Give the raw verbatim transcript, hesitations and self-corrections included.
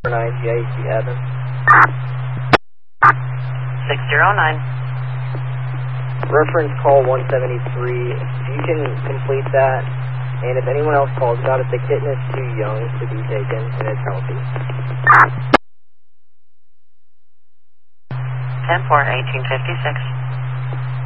nine J C Evans. six zero nine. Reference call one seventy-three. If you can complete that, and if anyone else calls about it, the kitten is too young to be taken and it's healthy. ten four, eighteen fifty-six.